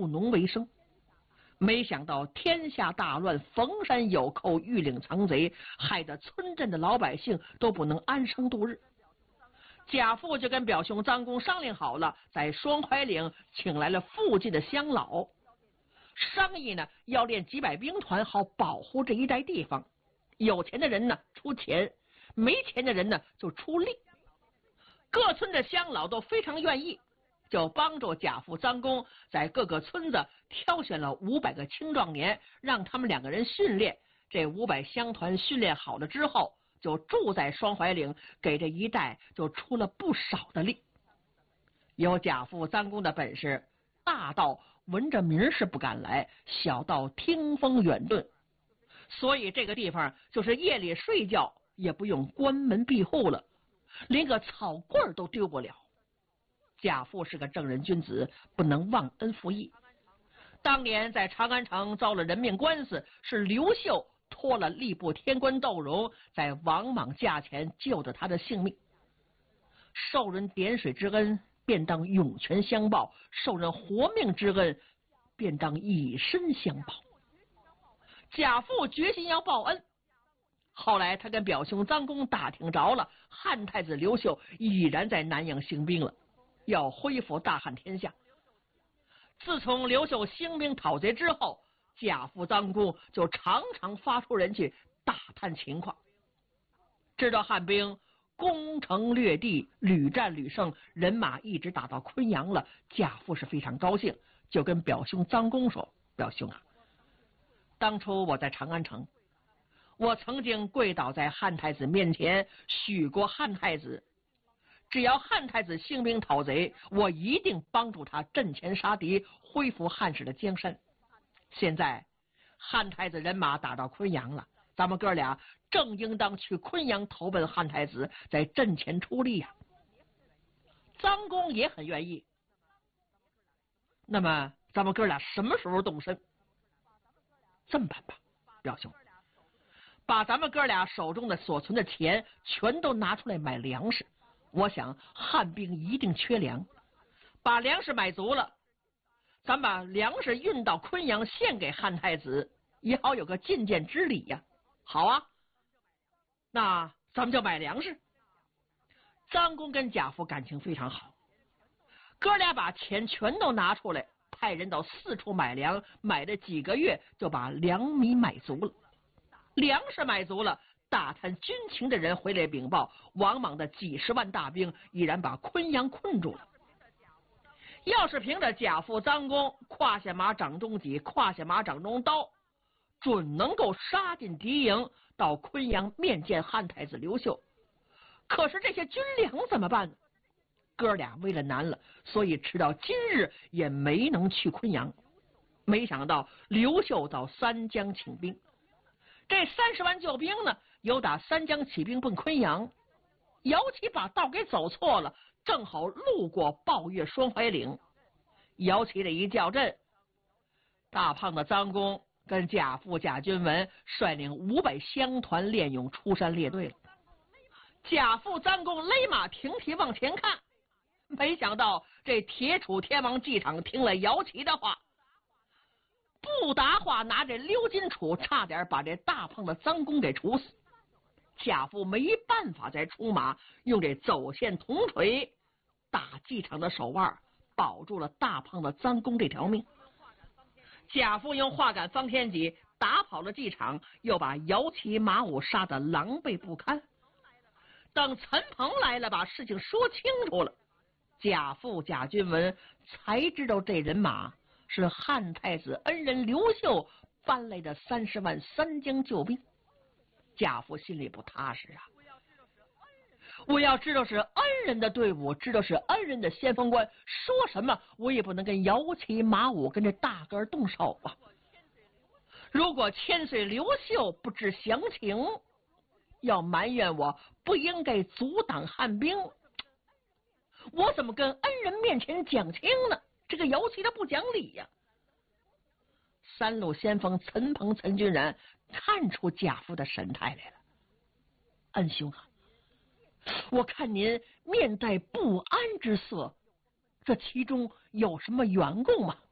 务农为生。没想到天下大乱，逢山有寇，遇岭藏贼，害得村镇的老百姓都不能安生度日。贾父就跟表兄张公商量好了，在双槐岭请来了附近的乡老，商议呢要练几百兵团，好保护这一带地方。有钱的人呢出钱，没钱的人呢就出力。各村的乡老都非常愿意，就帮助贾父张公在各个村子挑选了500个青壮年，让他们2个人训练。这500乡团训练好了之后，就住在双槐岭，给这一带就出了不少的力。有贾父张公的本事，大到闻着名是不敢来，小到听风远遁，所以这个地方就是夜里睡觉也不用关门闭户了，连个草棍都丢不了。贾父是个正人君子，不能忘恩负义。当年在长安城遭了人命官司，是刘秀托了吏部天官窦融在王莽驾前救了他的性命。受人点水之恩，便当涌泉相报；受人活命之恩，便当以身相报。贾父决心要报恩。后来他跟表兄张公打听着了，汉太子刘秀已然在南阳兴兵了，要恢复大汉天下。自从刘秀兴兵讨贼之后，贾父张公就常常发出人去打探情况。知道汉兵攻城略地，屡战屡胜，人马一直打到昆阳了，贾父是非常高兴，就跟表兄张公说：表兄啊，当初我在长安城，我曾经跪倒在汉太子面前，许过汉太子，只要汉太子兴兵讨贼，我一定帮助他阵前杀敌，恢复汉室的江山。现在汉太子人马打到昆阳了，咱们哥俩正应当去昆阳投奔汉太子，在阵前出力呀。张公也很愿意。那么咱们哥俩什么时候动身？这么办吧，表兄，把咱们哥俩手中的所存的钱全都拿出来买粮食。我想汉兵一定缺粮，把粮食买足了，咱把粮食运到昆阳献给汉太子，也好有个觐见之礼呀。好啊，那咱们就买粮食。张公跟贾父感情非常好，哥俩把钱全都拿出来，派人到四处买粮，买了几个月就把粮米买足了。粮食买足了，打探军情的人回来禀报，王莽的几十万大兵已然把昆阳困住了。要是凭着贾父张公胯下马掌中戟，胯下马掌中刀，准能够杀进敌营，到昆阳面见汉太子刘秀。可是这些军粮怎么办呢？哥俩为了难了，所以直到今日也没能去昆阳。没想到刘秀到三江请兵，这30万救兵呢，由打三江起兵奔昆阳。姚齐把道给走错了，正好路过抱月双槐岭。姚齐这一叫阵，大胖子张公跟贾父贾君文率领500乡团练勇出山列队了。贾父张公勒马停蹄往前看，没想到这铁杵天王纪场听了姚齐的话，不答话，拿着鎏金杵差点把这大胖子张公给处死。贾父没办法再出马，用这走线铜锤打纪场的手腕，保住了大胖子张公这条命。贾父用画杆方天戟打跑了纪场，又把姚齐马武杀得狼狈不堪。等陈鹏来了，把事情说清楚了，贾父贾君文才知道这人马是汉太子恩人刘秀搬来的30万三江救兵。贾父心里不踏实啊！我要知道是恩人的队伍，知道是恩人的先锋官，说什么我也不能跟姚齐马武跟这大个动手啊！如果千岁刘秀不知详情，要埋怨我不应该阻挡汉兵，我怎么跟恩人面前讲清呢？这个姚齐他不讲理呀！三路先锋陈鹏、陈君然看出贾父的神态来了。恩兄啊，我看您面带不安之色，这其中有什么缘故吗？